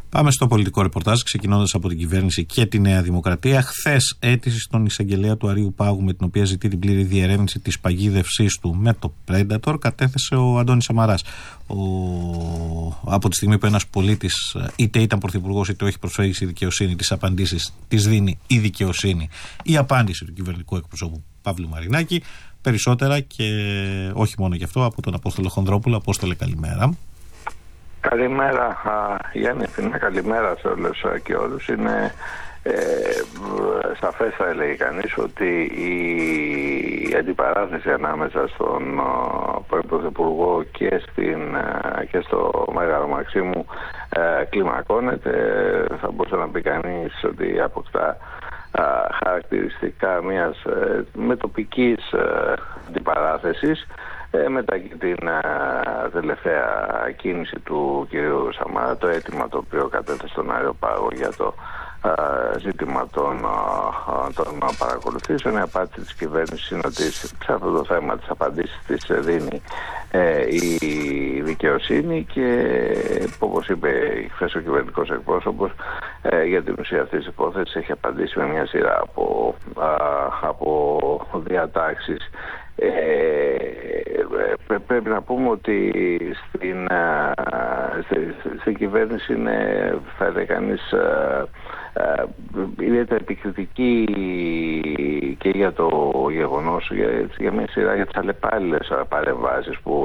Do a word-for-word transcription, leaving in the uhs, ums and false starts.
Πάμε στο πολιτικό ρεπορτάζ, ξεκινώντας από την κυβέρνηση και τη Νέα Δημοκρατία. Χθες, αίτηση στον εισαγγελέα του Αρείου Πάγου, με την οποία ζητεί την πλήρη διερεύνηση της παγίδευσής του με το Predator, κατέθεσε ο Αντώνης Σαμαράς. Ο... Από τη στιγμή που ένας πολίτης, είτε ήταν πρωθυπουργός είτε όχι, προσφέρει στη δικαιοσύνη, τις απαντήσεις τις δίνει η δικαιοσύνη. Η απάντηση του κυβερνητικού εκπροσώπου Παύλου Μαρινάκη. Περισσότερα και όχι μόνο γι' αυτό από τον Απόστολο Χονδρόπουλο. Απόστολε, καλημέρα. Καλημέρα Γιάννη, καλημέρα σε όλους και όλους. Είναι ε, σαφές, θα έλεγε κανείς, ότι η αντιπαράθεση ανάμεσα στον Πρωθυπουργό και, στην, και στο Μέγαρο Μαξίμου ε, κλιμακώνεται. Θα μπορούσε να πει κανείς ότι αποκτά α, χαρακτηριστικά μιας ε, μετοπικής ε, αντιπαράθεσης. Ε, μετά και την α, τελευταία κίνηση του κ. Σαμαρά, το αίτημα το οποίο κατέθεσε στον Άριο Πάγο για το α, ζήτημα των, α, των παρακολουθήσεων, η απάντηση της κυβέρνησης είναι ότι σε αυτό το θέμα της απαντήσεις της δίνει ε, η δικαιοσύνη και, όπως είπε χθες ο κυβερνητικός εκπρόσωπος, ε, για την ουσία αυτής της υπόθεσης έχει απαντήσει με μια σειρά από, α, από διατάξεις. Ε, πρέπει να πούμε ότι στην, στη, στην κυβέρνηση είναι, θα έλεγε κανείς, ιδιαίτερα επικριτική και για το γεγονός, για, για μια σειρά για τις αλλεπάλληλες παρεμβάσεις που